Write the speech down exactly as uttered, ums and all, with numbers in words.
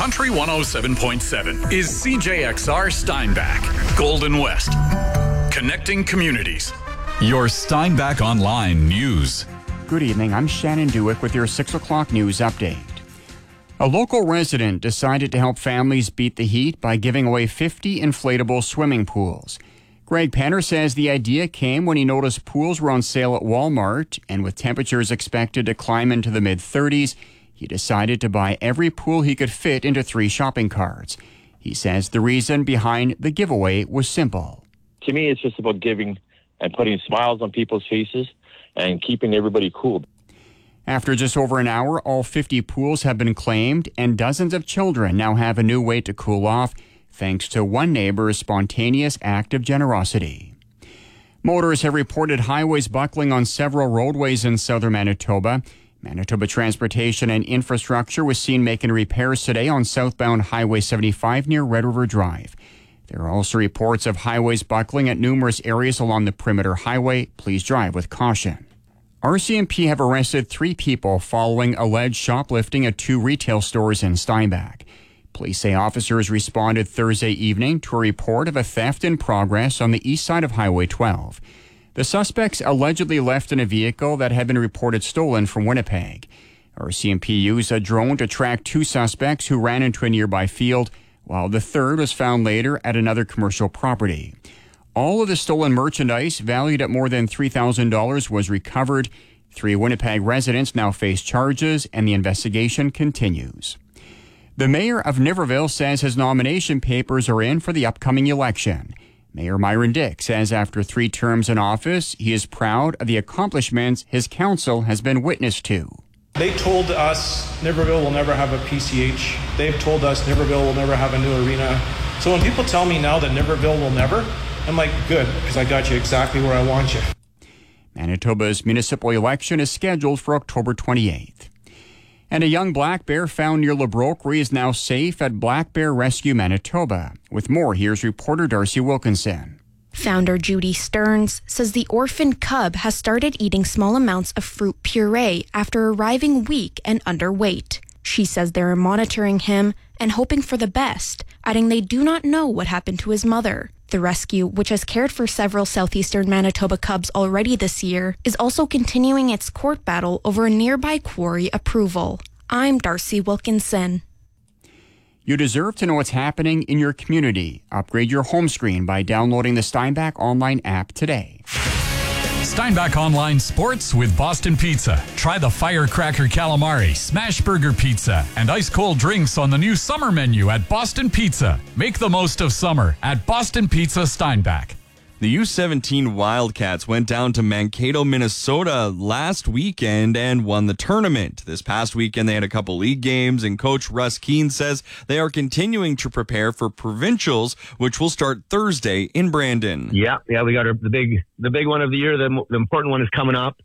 Country one oh seven point seven is C J X R Steinbach, Golden West. Connecting communities. Your Steinbach Online News. Good evening, I'm Shannon Dewick with your six o'clock news update. A local resident decided to help families beat the heat by giving away fifty inflatable swimming pools. Greg Penner says the idea came when he noticed pools were on sale at Walmart, and with temperatures expected to climb into the mid-thirties, he decided to buy every pool he could fit into three shopping carts. He says the reason behind the giveaway was simple. To me, it's just about giving and putting smiles on people's faces and keeping everybody cool. After just over an hour, all fifty pools have been claimed, and dozens of children now have a new way to cool off, thanks to one neighbor's spontaneous act of generosity. Motorists have reported highways buckling on several roadways in southern Manitoba. Manitoba Transportation and Infrastructure was seen making repairs today on southbound Highway seventy-five near Red River Drive. There are also reports of highways buckling at numerous areas along the Perimeter Highway. Please drive with caution. R C M P have arrested three people following alleged shoplifting at two retail stores in Steinbach. Police say officers responded Thursday evening to a report of a theft in progress on the east side of Highway twelve. The suspects allegedly left in a vehicle that had been reported stolen from Winnipeg. R C M P used a drone to track two suspects who ran into a nearby field, while the third was found later at another commercial property. All of the stolen merchandise, valued at more than three thousand dollars, was recovered. Three Winnipeg residents now face charges, and the investigation continues. The mayor of Niverville says his nomination papers are in for the upcoming election. Mayor Myron Dick says after three terms in office, he is proud of the accomplishments his council has been witness to. They told us Niverville will never have a P C H. They've told us Niverville will never have a new arena. So when people tell me now that Niverville will never, I'm like, good, because I got you exactly where I want you. Manitoba's municipal election is scheduled for October twenty-eighth. And a young black bear found near Labroquerie is now safe at Black Bear Rescue Manitoba. With more, here's reporter Darcy Wilkinson. Founder Judy Stearns says the orphan cub has started eating small amounts of fruit puree after arriving weak and underweight. She says they're monitoring him and hoping for the best, adding they do not know what happened to his mother. The rescue, which has cared for several southeastern Manitoba cubs already this year, is also continuing its court battle over a nearby quarry approval. I'm Darcy Wilkinson. You deserve to know what's happening in your community. Upgrade your home screen by downloading the Steinbach Online app today. Steinbach Online Sports with Boston Pizza. Try the Firecracker Calamari, Smash Burger Pizza, and ice cold drinks on the new summer menu at Boston Pizza. Make the most of summer at Boston Pizza Steinbach. The U seventeen Wildcats went down to Mankato, Minnesota last weekend and won the tournament. This past weekend, they had a couple league games, and Coach Russ Keene says they are continuing to prepare for provincials, which will start Thursday in Brandon. Yeah, yeah, we got our, the big the big one of the year. The, the important one is coming up.